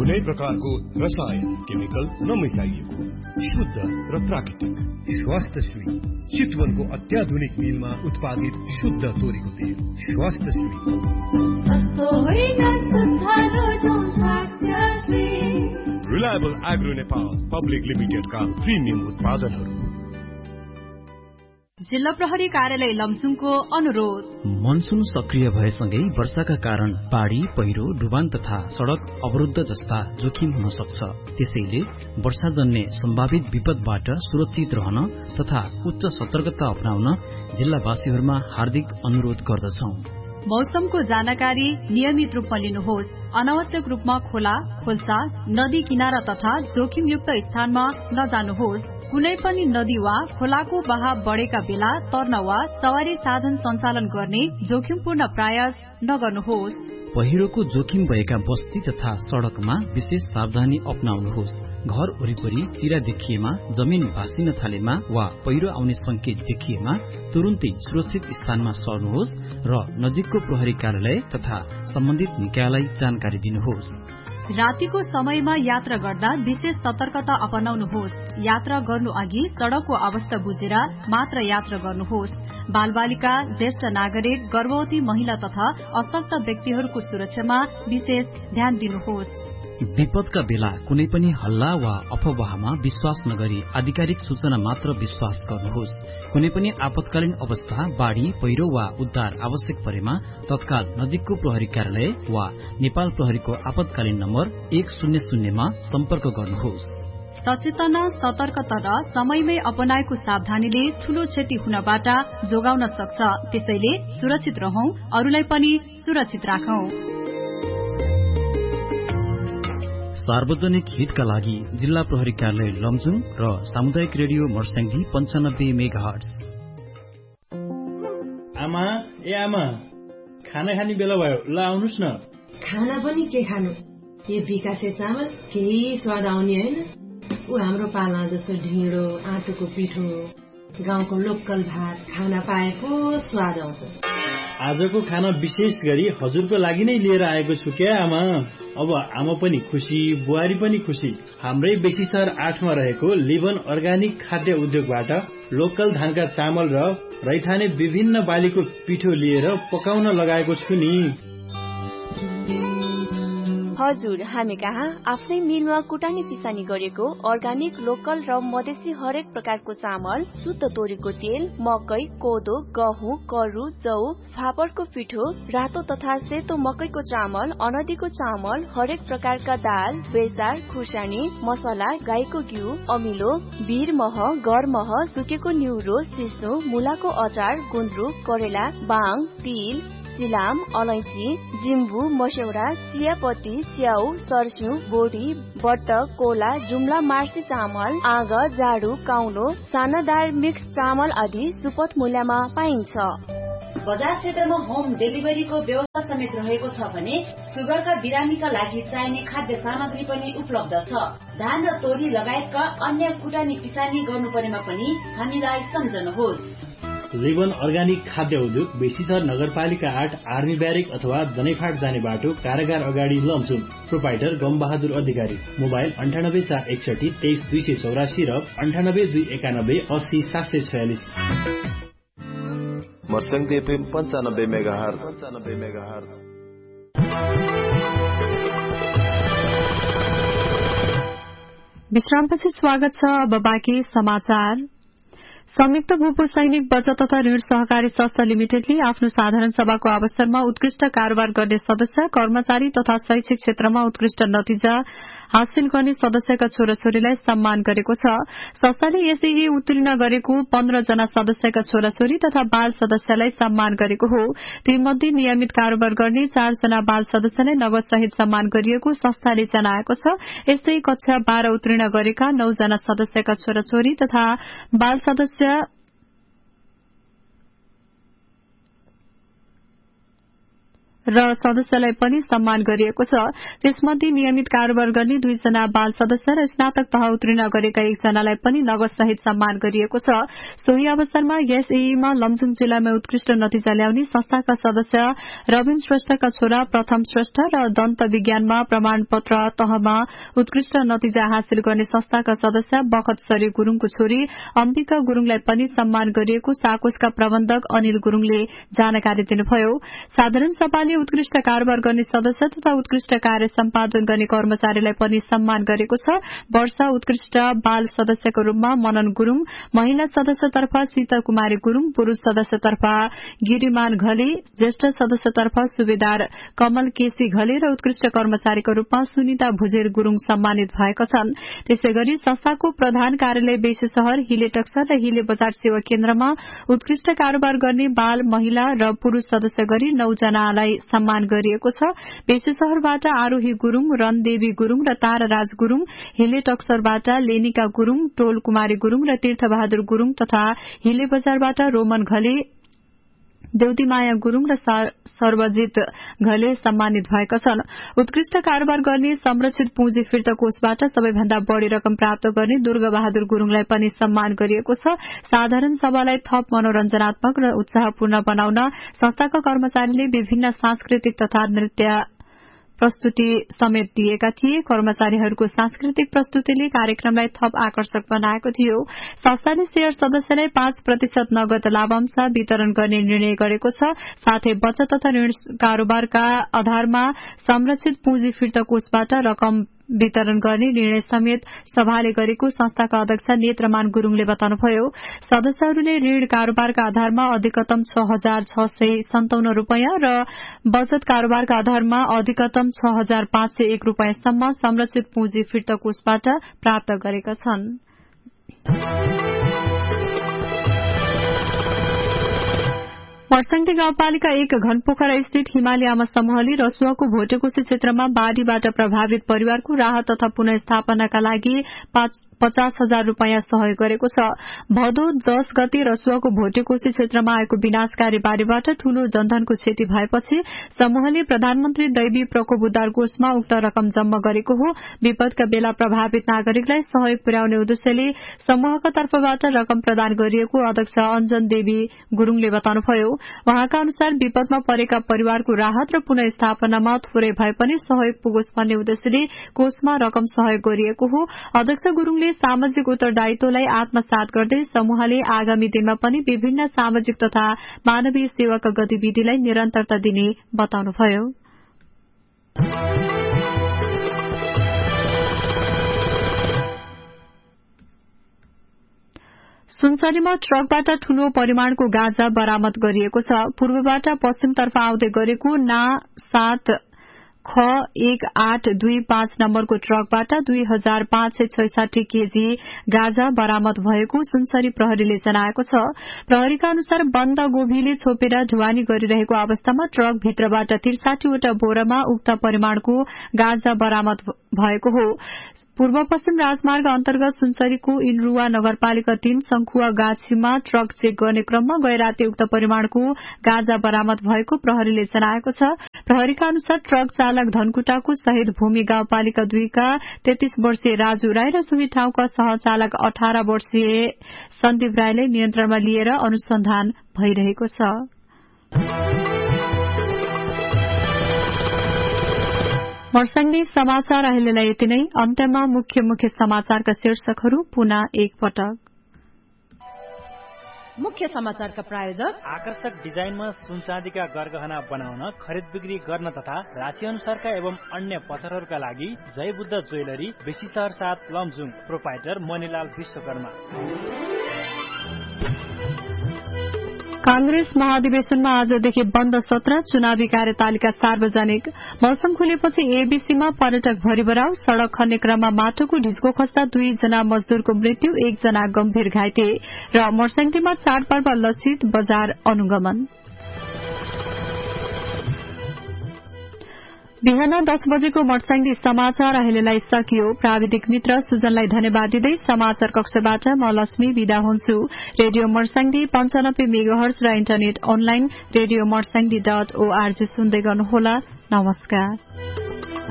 कुनै प्रकारको रसायन केमिकल नमिसाइएको शुद्ध र प्राकृतिक स्वास्थ्यश्री चितवनको अत्याधुनिक मिलमा उत्पादित शुद्ध तोरीको तेल स्वास्थ्यश्री। रिलायबल एग्रो नेपाल पब्लिक लिमिटेडका प्रिमियम उत्पादनहरू। जिल्ला प्रहरी कार्यालय लमजुङको अनुरोध। मनसुन सक्रिय भएसँगै वर्षाका कारण बाढ़ी पहिरो डुबान तथा सड़क अवरुद्ध जस्ता जोखिम हुन सक्छ। त्यसैले वर्षाजन्य सम्भावित विपदबाट सुरक्षित रहन तथा उच्च सतर्कता अपनाउन जिल्लावासीहरूमा हार्दिक अनुरोध गर्दछौं। मौसमको जानकारी नियमित रूपमा लिनुहोस्। अनावश्यक रूपमा खोला खोल्सा नदी किनारा तथा जोखिमयुक्त स्थानमा नजानुहोस्। कुनै पनि नदी वा खोलाको बहाव बढ़ेका बेला तर्न वा सवारी साधन सञ्चालन गर्ने जोखिमपूर्ण प्रयास नगर्नुहोस्। पहिरोको जोखिम भएका बस्ती तथा सड़कमा विशेष सावधानी अपनाउनुहोस्। घर वरिपरि चिरा देखिएमा, जमिन भासिन थालेमा वा पहिरो आउने संकेत देखिएमा तुरुन्तै सुरक्षित स्थानमा सर्नुहोस् र नजिकको प्रहरी कार्यालय तथा सम्बन्धित निकायलाई जानकारी दिनुहोस्। रातिको समयमा यात्रा गर्दा विशेष सतर्कता अपनाउनुहोस्। यात्रा गर्नु अघि सड़कको अवस्था बुझेर मात्र यात्रा गर्नुहोस्। बालबालिका, ज्येष्ठ नागरिक, गर्भवती महिला तथा अशक्त व्यक्तिहरूको सुरक्षामा विशेष ध्यान दिनुहोस्। विपदका बेला कुनै पनि हल्ला वा अफवाहमा विश्वास नगरी आधिकारिक सूचना मात्र विश्वास गर्नुहोस्। कुनै पनि आपतकालीन अवस्था, बाढ़ी पहिरो वा उद्धार आवश्यक परेमा तत्काल नजिकको प्रहरी कार्यालय वा नेपाल प्रहरीको आपतकालीन नम्बर 100 मा सम्पर्क गर्नुहोस्। सचेतना, सतर्कता र समयमै अपनाएको सावधानीले ठूलो क्षति हुनबाट जोगाउन सक्छ। त्यसैले सुरक्षित रहौं, अरूलाई पनि सुरक्षित राखौं। सार्वजनिक हितका लागि जिल्ला प्रहरी कार्यालय लमजुङ र सामुदायिक रेडियो मर्स्याङ्गी 95 मेगाहर्ट्ज। आमा खाना खाने बेला भयो, ल आउनुस् न। खाना पनि के खानु, यो विकासे चामल केही स्वाद आउने होइन। ऊ हाम्रो पाला जस्तो ढिँडो, आँटोको पिठो, गाउँको लोकल भात खाना पाएको स्वाद आउँछ। आजको खाना विशेष गरी हजुरको लागि नै लिएर आएको छु क्या आमा। अब आमा पनि खुसी, बुहारी पनि खुसी। हाम्रै बेसी सहर 8 मा रहेको लिभन अर्गानिक खाद्य उद्योगबाट लोकल धानका चामल र रैथाने विभिन्न बालीको पिठो लिएर पकाउन लगाएको छु नि। हजुर, हामी कहाँ आफ्नै मिलमा कुटानी पिसानी गरेको अर्गानिक, लोकल र मधेसी हरेक प्रकारको चामल, शुद्ध तोरीको तेल, मकै, कोदो, गहुँ, करु, जौ, फापरको पिठो, रातो तथा सेतो मकैको चामल, अनदीको चामल, हरेक प्रकारका दाल, बेसार, खुर्सानी, मसला, गाईको घिउ, अमिलो, भिर मह, गर मह, सुकेको न्युरो, सिस्नो, मुलाको अचार, गुन्द्रुक, करेला, बाङ, तिल, सिलाम, अलैँची, जिम्बु, मस्यौरा, चियापत्ती, स्याउ, सर्स्यु, बोडी, बट्ट, कोला, जुम्ला, मार्सी चामल, आग, जाडु, काउलो, सानादार मिक्स चामल आदि सुपथ मूल्यमा पाइन्छ। बजार क्षेत्रमा होम डेलिभरीको व्यवस्था समेत रहेको छ भने सुगरका बिरामीका लागि चाहिने खाद्य सामग्री पनि उपलब्ध छ। धान र तोरी लगायतका अन्य कुटानी पिसानी गर्नु परेमा पनि हामीलाई सम्झनुहोस्। लिभन अर्गानिक खाद्य उद्योग बेसीसर नगरपालिका 8 आर्मी ब्यारेक अथवा दनैफाट जाने बाटो कारागार अगाडि लमजुङ। प्रोपाइटर गमबहादुर अधिकारी। मोबाइल 9841 23284 र 982191 80746। मर्स्याङ्गी एफएम 95 मेगाहर्ज। विश्रामपछि स्वागत छ। अब बाँकी समाचार। संयुक्त भूपू सैनिक बचत तथा ऋण सहकारी संस्था लिमिटेडले आफ्नो साधारण सभाको अवसरमा उत्कृष्ट कारोबार गर्ने सदस्य, कर्मचारी तथा शैक्षिक क्षेत्रमा उत्कृष्ट नतिजा हासिल गर्ने सदस्यका छोराछोरीलाई सम्मान गरेको छ। संस्थाले एसईए उत्तीर्ण गरेको 15 जना सदस्यका छोराछोरी तथा बाल सदस्यलाई सम्मान गरेको हो। तीमध्ये नियमित कारोबार गर्ने 4 जना बाल सदस्यलाई नगद सहित सम्मान गरिएको संस्थाले जनाएको छ। यस्तै कक्षा 12 उत्तीर्ण गरेका 9 जना सदस्यका छोराछोरी तथा बाल सदस्य र सदस्यलाई पनि सम्मान गरिएको छ। त्यसमध्ये नियमित कारोबार गर्ने 2 जना बाल सदस्य र स्नातक तह उत्तीर्ण गरेका 1 जनालाई पनि नगद सहित सम्मान गरिएको छ। सोही अवसरमा एसएईमा लमजुङ जिल्लामा उत्कृष्ट नतिजा ल्याउने संस्थाका सदस्य रविन श्रेष्ठका छोरा प्रथम श्रेष्ठ र दन्त विज्ञानमा प्रमाणपत्र तहमा उत्कृष्ट नतिजा हासिल गर्ने संस्थाका सदस्य बखत सरी गुरूङको छोरी अम्बिका गुरूङलाई पनि सम्मान गरिएको साकोसका प्रबन्धक अनिल गुरूङले जानकारी दिनुभयो। साधारण सभाले उत्कृष्ट कारोबार गर्ने सदस्य तथा उत्कृष्ट कार्य सम्पादन गर्ने कर्मचारीलाई पनि सम्मान गरेको छ। वर्षा उत्कृष्ट बाल सदस्यको रूपमा मनन गुरूङ, महिला सदस्यतर्फ सीता कुमारी गुरूङ, पुरूष सदस्यतर्फ गिरिमान घले, ज्येष्ठ सदस्यतर्फ सुबेदार कमल केसी घले र उत्कृष्ट कर्मचारीको रूपमा सुनिता भुजेर गुरूङ सम्मानित भएका छन्। त्यसैगरी संस्थाको प्रधान कार्यालय बेसी शहर, हिले टक्सर र हिले बजार सेवा केन्द्रमा उत्कृष्ट कारोबार गर्ने बाल, महिला र पुरूष सदस्य गरी 9 जनालाई सम्मान गरिएको छ। बेसी शहरबाट आरोही गुरूङ, रनदेवी गुरूङ र ताराराज गुरूङ, हिले टक्सरबाट लेनिका गुरूङ, टोल कुमारी गुरूङ र तीर्थबहादुर गुरूङ तथा हिले बजारबाट रोमन घले, देउतीमाया गुरूङ र सर्वजित घले सम्मानित भएका छन्। उत्कृष्ट कारोबार गर्ने संरक्षित पुँजी फिर्ता कोषबाट सबैभन्दा बढ़ी रकम प्राप्त गर्ने दुर्गा बहादुर गुरूङलाई पनि सम्मान गरिएको छ। साधारण सभालाई थप मनोरञ्जनात्मक र उत्साहपूर्ण बनाउन संस्थाका कर्मचारीले विभिन्न सांस्कृतिक तथा नृत्य प्रस्तुति समेत दिएका थिए। कर्मचारीहरूको सांस्कृतिक प्रस्तुतिले कार्यक्रमलाई थप आकर्षक बनाएको थियो। संस्थाले शेयर सदस्यलाई 5% नगद लाभांश वितरण गर्ने निर्णय गरेको छ। साथै बचत तथा ऋण कारोबारका आधारमा संरक्षित पुँजी फिर्ता कोषबाट रकम वितरण गर्ने निर्णय समेत सभाले गरेको संस्थाका अध्यक्ष नेत्रमान गुरूङले बताउनुभयो। सदस्यहरूले ऋण कारोबारका आधारमा अधिकतम 6,657 रूपियाँ र बचत कारोबारका आधारमा अधिकतम 6,501 रूपियाँसम्म संरक्षित पुँजी फिर्ता कोषबाट प्राप्त गरेका छन्। मर्साङटी गाउँपालिका 1 घनपोखरा स्थित हिमाली आमा समूहले रसुवाको भोटेकोशी क्षेत्रमा बाढ़ीबाट प्रभावित परिवारको राहत तथा पुनर्स्थापनाका लागि 50,000 रूपियाँ सहयोग गरेको छ। भदौ 10 गते रसुवाको भोटेकोशी क्षेत्रमा आएको विनाशकारी बाढ़ीबाट ठूलो जनधनको क्षति भएपछि समूहले प्रधानमन्त्री दैवी प्रकोप उद्धार कोषमा उक्त रकम जम्मा गरेको हो। विपदका बेला प्रभावित नागरिकलाई सहयोग पुर्याउने उद्देश्यले समूहका तर्फबाट रकम प्रदान गरिएको अध्यक्ष अञ्जन देवी गुरूङले बताउनुभयो। उहाँका अनुसार विपदमा परेका परिवारको राहत र पुनर्स्थापनामा थोरै भए पनि सहयोग पुगोस् भन्ने उद्देश्यले कोषमा रकम सहयोग गरिएको हो। अध्यक्ष गुरूङले सामाजिक उत्तरदायित्वलाई आत्मसात गर्दै समूहले आगामी दिनमा पनि विभिन्न सामाजिक तथा मानवीय सेवाका गतिविधिलाई निरन्तरता दिने बताउनुभयो। सुनसरीमा ट्रकबाट ठूलो परिमाणको गाँजा बरामद गरिएको छ। पूर्वबाट पश्चिमतर्फ आउँदै गरेको ना 7 ख 1825 नम्बरको ट्रकबाट 2566 केजी गाँजा बरामद भएको सुनसरी प्रहरीले जनाएको छ। प्रहरीका अनुसार बन्द गोभीले छोपेर ढुवानी गरिरहेको अवस्थामा ट्रक भित्रबाट 63 वटा बोरामा उक्त परिमाणको गाँजा बरामद भएको हो। पूर्व पश्चिम राजमार्ग अन्तर्गत सुनसरीको इनरुवा नगरपालिका 3 शंखुवा गाछीमा ट्रक चेक गर्ने क्रममा गैराती उक्त परिमाणको गाँजा बरामद भएको प्रहरीले जनाएको छ। प्रहरीका अनुसार ट्रक चालक धनकुटाको शहीद भूमि गाउँपालिका 2 का 33 वर्षीय राजु राई र सोही ठाउँका सहचालक 18 वर्षीय सन्दीप राईलाई नियन्त्रणमा लिएर अनुसन्धान भइरहेको छ। मर्साङदी समाचार अहिलेलाई यति नै। अन्त्यमा मुख्य समाचारका शीर्षकहरू पुनः एकपटक। मुख्य समाचारका प्रायोजक आकर्षक डिजाइनमा सुनचाँदीका गरगहना बनाउन, खरिद बिक्री गर्न तथा राशि अनुसारका एवं अन्य पत्थरहरूका लागि जय बुद्ध ज्वेलरी, बेसी शहर 7 लमजुङ। प्रोपाइटर मणिलाल विश्वकर्मा। कांग्रेस महाधिवेशनमा आजदेखि बन्द सत्र, चुनावी कार्यतालिका सार्वजनिक। मौसम खुलेपछि एबीसीमा पर्यटक भरिभराउ, सड़क खन्ने क्रममा माटोको ढिस्को खस्दा 2 जना मजदूरको मृत्यु, 1 जना गम्भीर घाइते। र मर्साङटीमा चाडपर्व लक्षित, बजार अनुगमन। बिहान 10 बजेको मर्स्याङ्गी समाचार अहिलेलाई सकियो। प्राविधिक मित्र सुजनलाई धन्यवाद दिँदै समाचार कक्षबाट म लक्ष्मी विदा हुन्छु। रेडियो मर्स्याङ्गी 95 मेगाहर्ज र इन्टरनेट अनलाइन रेडियो मर्स्याङ्गी .org सुन्दै गर्नुहोला। नमस्कार।